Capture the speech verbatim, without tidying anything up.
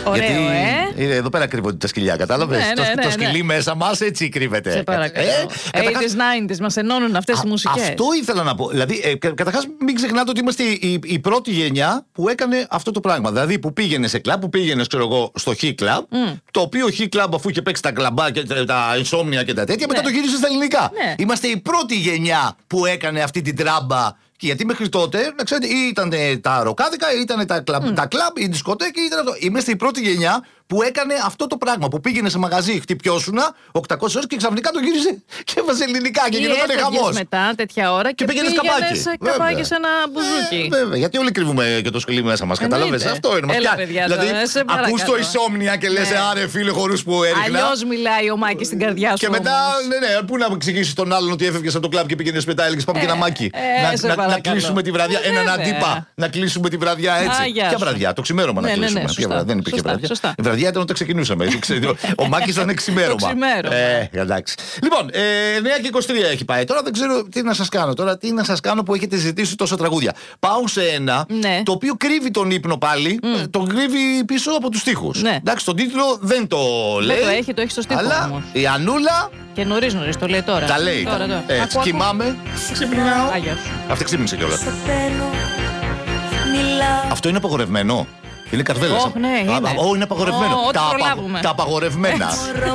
Ωραίο, Γιατί ε? εδώ πέρα κρύβονται τα σκυλιά, κατάλαβες. Ναι, ναι, το, ναι, το ναι. σκυλί μέσα μας έτσι κρύβεται. Σε παρακαλώ. Ε, ογδόντα, καταρχάς- ενενήντα μας ενώνουν αυτές οι μουσικές. Αυτό ήθελα να πω. Δηλαδή, ε, κα- καταρχάς, μην ξεχνάτε ότι είμαστε η, η πρώτη γενιά που έκανε αυτό το πράγμα. Δηλαδή, που πήγαινε σε κλαμπ, που πήγαινε, ξέρω εγώ, στο Χ κλαμπ. Το οποίο Χ κλαμπ, αφού είχε παίξει τα κλαμπά και τα, τα insomnia και τα τέτοια, μετά το γύρισε στα ελληνικά. Ναι. Είμαστε η πρώτη γενιά που έκανε αυτή την τράμπα. Και γιατί μέχρι τότε, να ξέρετε, ήταν τα ροκάδικα, ήταν τα κλαμπ, τα κλαμπ, η δισκοτέκη, ήταν αυτό. Είμαστε η πρώτη γενιά που έκανε αυτό το πράγμα. Που πήγαινε σε μαγαζί, χτυπιώσουνα οκτακόσιες ώρες και ξαφνικά το γύριζε και έβαζε ελληνικά και γινόταν χαμός. Μετά τέτοια ώρα και, Και πήγαινες καπάκι. καπάκι σε ένα μπουζούκι. Ε, βέβαια, γιατί όλοι κρύβουμε και το σκυλί μέσα μας, κατάλαβες. Εννοείται. Αυτό είναι. Μας Έλα, πιάνει. παιδιά, Δηλαδή, τώρα, σε παρακαλώ. ακούς το insomnia και λες, Ναι. άρε φίλε, χορούς που έριχνα. Αλλιώς μιλάει ο Μάκης στην καρδιά σου. Και μετά, όμως. ναι, ναι, πού να εξηγήσει τον άλλον ότι έφευγε από το κλαμπ και πήγαινε μετά, έλεγε πάμε και ένα μάκι. ε, σε να, να, να παρακαλώ. κλείσουμε τη βραδιά. Έναν Βέβαια. αντίπα. Να κλείσουμε τη βραδιά έτσι. Α, γεια Ποια σου. βραδιά, το ξημέρωμα Ναι, να ναι, ναι, κλείσουμε. Ποια σωστά. βραδιά, δεν υπήρχε Σωστά, βραδιά. σωστά. Η βραδιά ήταν όταν ξεκινούσαμε. Ξέρετε, ο Μάκης ήταν ξημέρωμα. Το ξημέρωμα. Ε, εντάξει. Λοιπόν, ε, εννιά και είκοσι τρία έχει πάει. Τώρα δεν ξέρω τι να σας κάνω. Τώρα τι να σας κάνω που έχετε ζητήσει τόσα τραγούδια. Πάω σε ένα Ναι. το οποίο κρύβει τον ύπνο πάλι. ε, Τον κρύβει πίσω από τους στίχους. Ναι. Εντάξει, τον τίτλο δεν το λέει. το έχει, το έχει στο στίχο Αλλά όμως. η Ανούλα Και νωρίς νωρίς το λέει τώρα. τα λέει. Τώρα, τώρα. Έτσι, Ακού, ακού. κοιμάμαι, ξυπνάω. Α, γεια σου. Αυτή ξύπνησε κιόλας. Σε παίρνω, μιλάω. Αυτό είναι απαγορευμένο. Είναι καρδέλα. Ωχ, ναι, είναι. Ω, είναι απαγορευμένο. Ω, ό,τι τα, απα- προλάβουμε. τα απαγορευμένα. Μωρό